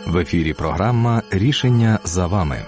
В ефірі програма «Рішення за вами».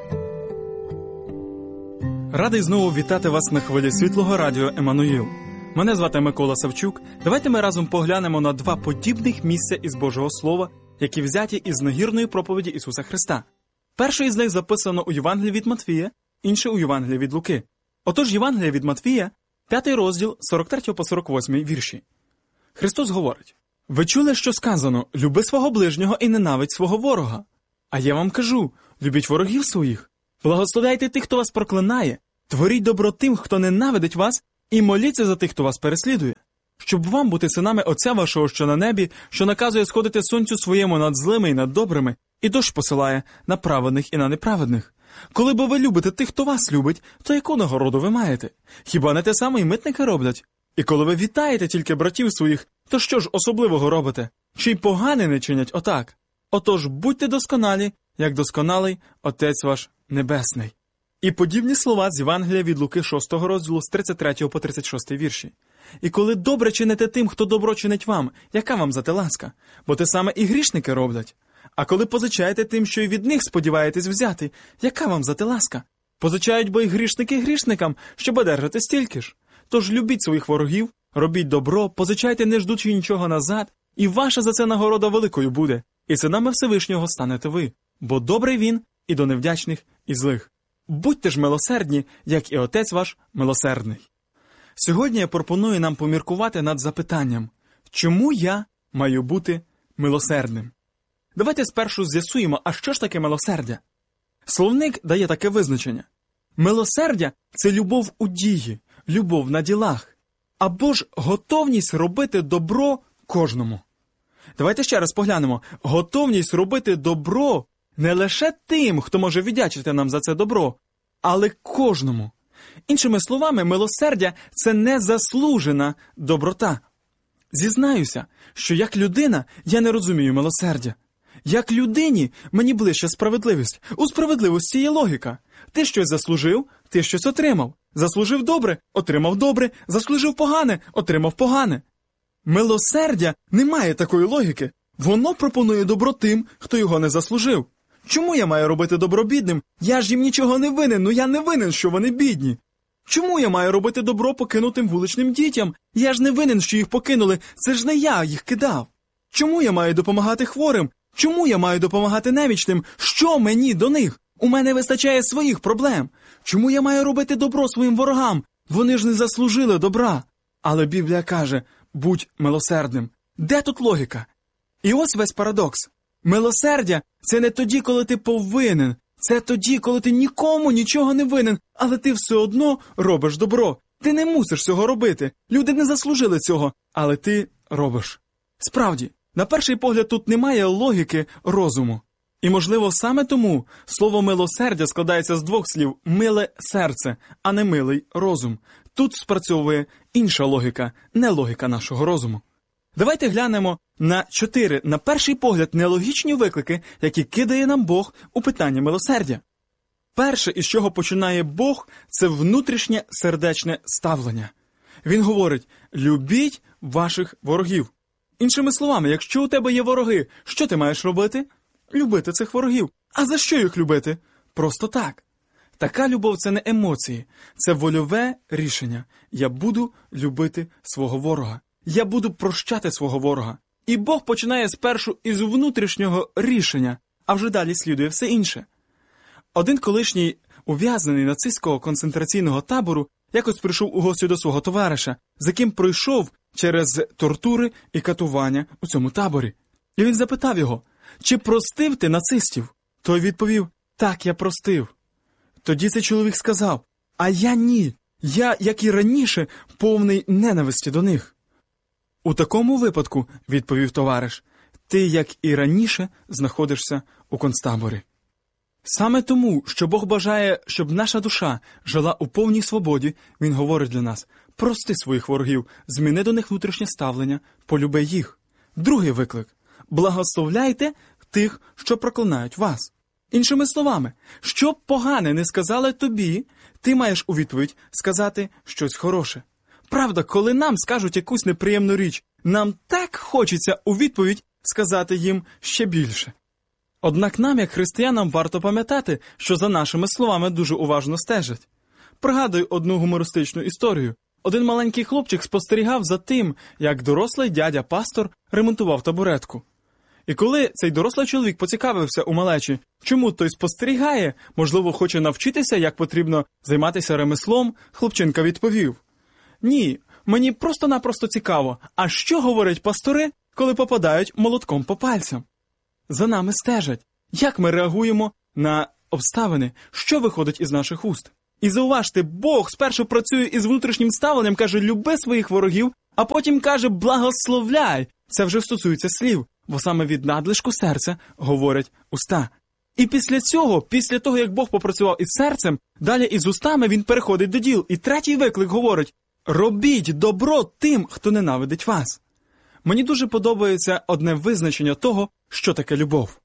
Радий знову вітати вас на хвилі світлого радіо «Еммануїл». Мене звати Микола Савчук. Давайте ми разом поглянемо на два подібних місця із Божого Слова, які взяті із нагірної проповіді Ісуса Христа. Перше із них записано у Євангелії від Матвія, інше у Євангелії від Луки. Отож, Євангелія від Матвія, 5 розділ, 43 по 48 вірші. Христос говорить: «Ви чули, що сказано: люби свого ближнього і ненавидь свого ворога. А я вам кажу: любіть ворогів своїх, благословляйте тих, хто вас проклинає, творіть добро тим, хто ненавидить вас, і моліться за тих, хто вас переслідує, щоб вам бути синами Отця вашого, що на небі, що наказує сходити сонцю своєму над злими і над добрими, і дощ посилає на праведних і на неправедних. Коли бо ви любите тих, хто вас любить, то яку нагороду ви маєте? Хіба не те саме й митники роблять? І коли ви вітаєте тільки братів своїх, то що ж особливого робите? Чи й погане не чинять отак? Отож, будьте досконалі, як досконалий Отець ваш Небесний». І подібні слова з Євангелія від Луки 6 розділу з 33 по 36 вірші. «І коли добре чините тим, хто добро чинить вам, яка вам за те ласка? Бо те саме і грішники роблять. А коли позичаєте тим, що й від них сподіваєтесь взяти, яка вам за те ласка? Позичають бо й грішники грішникам, щоб одержати стільки ж. Тож любіть своїх ворогів, робіть добро, позичайте, не ждучи нічого назад, і ваша за це нагорода великою буде, і синами Всевишнього станете ви, бо добрий він і до невдячних, і злих. Будьте ж милосердні, як і Отець ваш милосердний». Сьогодні я пропоную нам поміркувати над запитанням: чому я маю бути милосердним? Давайте спершу з'ясуємо, а що ж таке милосердя? Словник дає таке визначення. Милосердя – це любов у дії, любов на ділах, або ж готовність робити добро кожному. Давайте ще раз поглянемо. Готовність робити добро не лише тим, хто може віддячити нам за це добро, але кожному. Іншими словами, милосердя – це незаслужена доброта. Зізнаюся, що як людина я не розумію милосердя. Як людині мені ближче справедливість. У справедливості є логіка. Ти щось заслужив, ти щось отримав. Заслужив добре – отримав добре, заслужив погане – отримав погане. Милосердя не має такої логіки. Воно пропонує добро тим, хто його не заслужив. Чому я маю робити добро бідним? Я ж їм нічого не винен, я не винен, що вони бідні. Чому я маю робити добро покинутим вуличним дітям? Я ж не винен, що їх покинули, це ж не я їх кидав. Чому я маю допомагати хворим? Чому я маю допомагати немічним? Що мені до них? У мене вистачає своїх проблем. Чому я маю робити добро своїм ворогам? Вони ж не заслужили добра. Але Біблія каже: будь милосердним. Де тут логіка? І ось весь парадокс. Милосердя – це не тоді, коли ти повинен. Це тоді, коли ти нікому нічого не винен, але ти все одно робиш добро. Ти не мусиш цього робити. Люди не заслужили цього, але ти робиш. Справді, на перший погляд тут немає логіки розуму. І, можливо, саме тому слово «милосердя» складається з двох слів «миле серце», а не «милий розум». Тут спрацьовує інша логіка, не логіка нашого розуму. Давайте глянемо на 4, на перший погляд, нелогічні виклики, які кидає нам Бог у питанні милосердя. Перше, із чого починає Бог, це внутрішнє сердечне ставлення. Він говорить: любіть ваших ворогів. Іншими словами, якщо у тебе є вороги, що ти маєш робити? Любити цих ворогів. А за що їх любити? Просто так. Така любов – це не емоції, це вольове рішення. Я буду любити свого ворога. Я буду прощати свого ворога. І Бог починає спершу із внутрішнього рішення, а вже далі слідує все інше. Один колишній ув'язнений нацистського концентраційного табору якось прийшов у гості до свого товариша, з яким пройшов через тортури і катування у цьому таборі. І він запитав його: чи простив ти нацистів? Той відповів: так, я простив. Тоді цей чоловік сказав: а я ні. Я, як і раніше, повний ненависті до них. У такому випадку, відповів товариш, ти, як і раніше, знаходишся у концтаборі. Саме тому, що Бог бажає, щоб наша душа жила у повній свободі, Він говорить для нас: прости своїх ворогів, зміни до них внутрішнє ставлення, полюби їх. Другий виклик – благословляйте тих, що проклинають вас. Іншими словами, що б погане не сказали тобі, ти маєш у відповідь сказати щось хороше. Правда, коли нам скажуть якусь неприємну річ, нам так хочеться у відповідь сказати їм ще більше. Однак нам, як християнам, варто пам'ятати, що за нашими словами дуже уважно стежать. Пригадую одну гумористичну історію. Один маленький хлопчик спостерігав за тим, як дорослий дядя-пастор ремонтував табуретку. І коли цей дорослий чоловік поцікавився у малечі, чому той спостерігає, можливо, хоче навчитися, як потрібно займатися ремеслом, хлопчинка відповів: «Ні, мені просто-напросто цікаво, а що говорять пастори, коли попадають молотком по пальцям?» За нами стежать, як ми реагуємо на обставини, що виходить із наших уст. І зауважте, Бог спершу працює із внутрішнім ставленням, каже «люби своїх ворогів», а потім каже «благословляй». Це вже стосується слів, бо саме від надлишку серця говорять уста. І після того, як Бог попрацював із серцем, далі із устами він переходить до діл. І третій виклик говорить «робіть добро тим, хто ненавидить вас». Мені дуже подобається одне визначення того, що таке любов.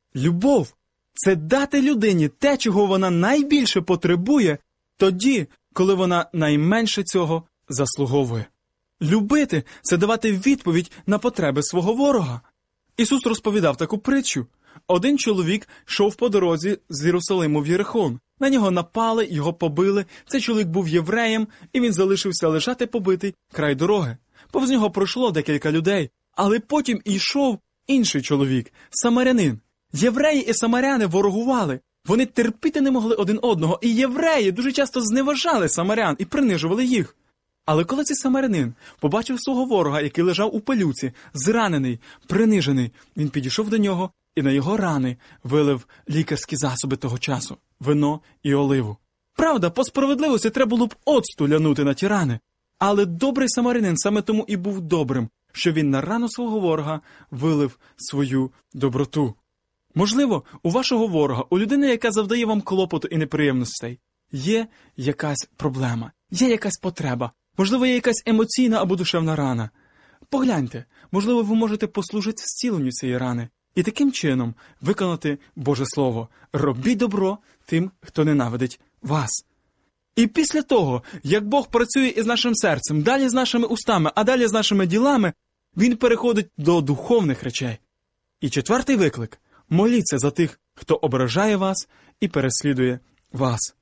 Любов – це дати людині те, чого вона найбільше потребує, тоді, коли вона найменше цього заслуговує. Любити – це давати відповідь на потреби свого ворога. Ісус розповідав таку притчу. Один чоловік йшов по дорозі з Єрусалиму в Єрихон. На нього напали, його побили. Цей чоловік був євреєм, і він залишився лежати побитий край дороги. Повз нього пройшло декілька людей, але потім йшов інший чоловік, самарянин. Євреї і самаряни ворогували. Вони терпіти не могли один одного, і євреї дуже часто зневажали самарян і принижували їх. Але коли цей самарянин побачив свого ворога, який лежав у пилюці, зранений, принижений, він підійшов до нього і на його рани вилив лікарські засоби того часу – вино і оливу. Правда, по справедливості треба було б оцту лянути на ті рани. Але добрий самарянин саме тому і був добрим, що він на рану свого ворога вилив свою доброту. Можливо, у вашого ворога, у людини, яка завдає вам клопоту і неприємностей, є якась проблема, є якась потреба, можливо, є якась емоційна або душевна рана. Погляньте, можливо, ви можете послужити зціленню цієї рани і таким чином виконати Боже Слово. Робіть добро тим, хто ненавидить вас. І після того, як Бог працює із нашим серцем, далі з нашими устами, а далі з нашими ділами, Він переходить до духовних речей. І четвертий виклик – моліться за тих, хто ображає вас і переслідує вас.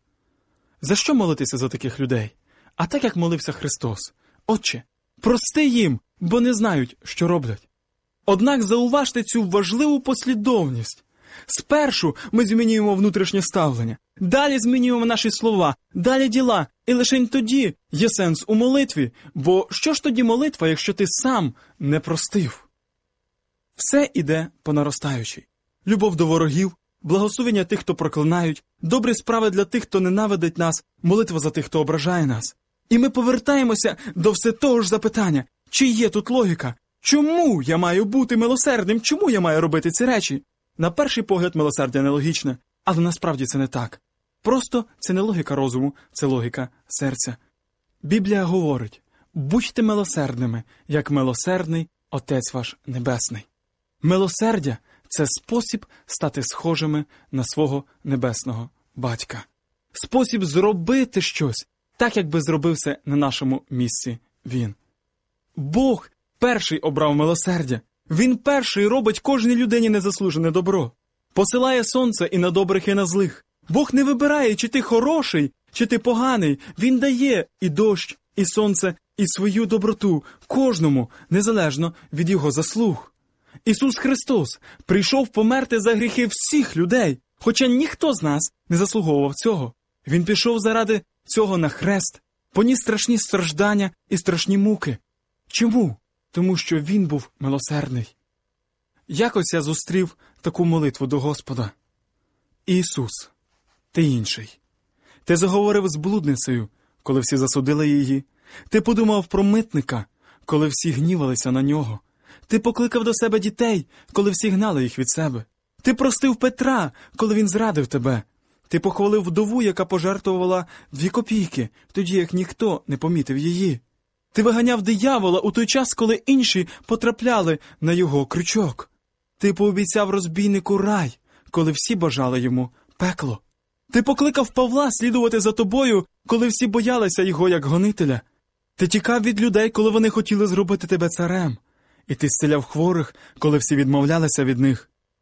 За що молитися за таких людей? А так, як молився Христос. Отче, прости їм, бо не знають, що роблять. Однак зауважте цю важливу послідовність. Спершу ми змінюємо внутрішнє ставлення, далі змінюємо наші слова, далі діла, і лише тоді є сенс у молитві, бо що ж тоді молитва, якщо ти сам не простив? Все іде по наростаючій. Любов до ворогів, благословення тих, хто проклинають, добрі справи для тих, хто ненавидить нас, молитва за тих, хто ображає нас. І ми повертаємося до все того ж запитання, чи є тут логіка? Чому я маю бути милосердним? Чому я маю робити ці речі? На перший погляд милосердя нелогічне, але насправді це не так. Просто це не логіка розуму, це логіка серця. Біблія говорить, будьте милосердними, як милосердний Отець ваш Небесний. Милосердя – це спосіб стати схожими на свого небесного Батька. Спосіб зробити щось, так, як би зробив це на нашому місці Він. Бог перший обрав милосердя. Він перший робить кожній людині незаслужене добро. Посилає сонце і на добрих, і на злих. Бог не вибирає, чи ти хороший, чи ти поганий. Він дає і дощ, і сонце, і свою доброту кожному, незалежно від його заслуг. Ісус Христос прийшов померти за гріхи всіх людей, хоча ніхто з нас не заслуговував цього. Він пішов заради цього на хрест, поніс страшні страждання і страшні муки. Чому? Тому що Він був милосердний. Якось я зустрів таку молитву до Господа. Ісус, ти інший. Ти заговорив з блудницею, коли всі засудили її. Ти подумав про митника, коли всі гнівалися на нього. Ти покликав до себе дітей, коли всі гнали їх від себе. Ти простив Петра, коли він зрадив тебе. Ти похвалив вдову, яка пожертвувала 2 копійки, тоді як ніхто не помітив її. Ти виганяв диявола у той час, коли інші потрапляли на його крючок. Ти пообіцяв розбійнику рай, коли всі бажали йому пекло. Ти покликав Павла слідувати за тобою, коли всі боялися його як гонителя. Ти тікав від людей, коли вони хотіли зробити тебе царем. І ти зціляв хворих, коли всі відмовлялися від них.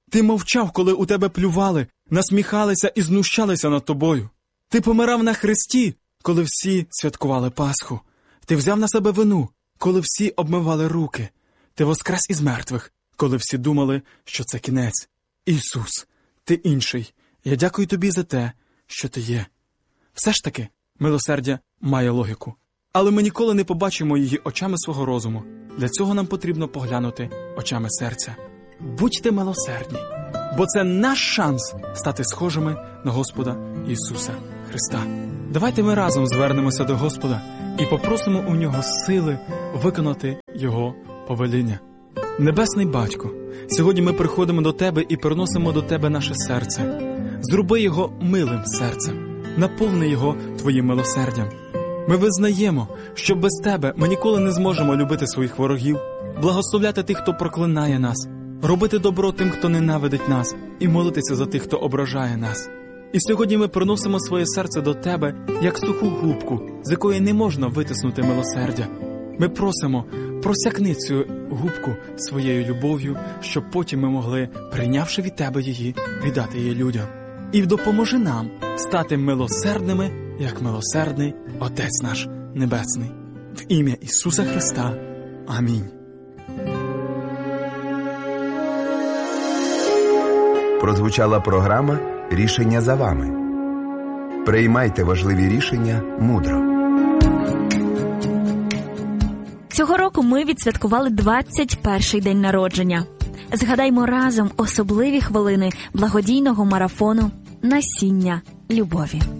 Ти мовчав, коли у тебе плювали, насміхалися і знущалися над тобою. Ти помирав на хресті, коли всі святкували Пасху. Ти взяв на себе вину, коли всі обмивали руки. Ти воскрес із мертвих, коли всі думали, що це кінець. Ісус, ти інший. Я дякую тобі за те, що ти є. Все ж таки, милосердя має логіку. Але ми ніколи не побачимо її очами свого розуму. Для цього нам потрібно поглянути очами серця. Будьте милосердні, бо це наш шанс стати схожими на Господа Ісуса Христа. Давайте ми разом звернемося до Господа і попросимо у Нього сили виконати Його повеління. Небесний Батько, сьогодні ми приходимо до Тебе і приносимо до Тебе наше серце. Зроби його милим серцем, наповни його Твоїм милосердям. Ми визнаємо, що без Тебе ми ніколи не зможемо любити своїх ворогів, благословляти тих, хто проклинає нас, робити добро тим, хто ненавидить нас, і молитися за тих, хто ображає нас. І сьогодні ми приносимо своє серце до Тебе, як суху губку, з якої не можна витиснути милосердя. Ми просимо, просякни цю губку своєю любов'ю, щоб потім ми могли, прийнявши від Тебе її, віддати її людям. І допоможи нам стати милосердними, як милосердний Отець наш Небесний. В ім'я Ісуса Христа. Амінь. Прозвучала програма «Рішення за вами». Приймайте важливі рішення мудро. Цього року ми відсвяткували 21-й день народження. Згадаймо разом особливі хвилини благодійного марафону «Насіння любові».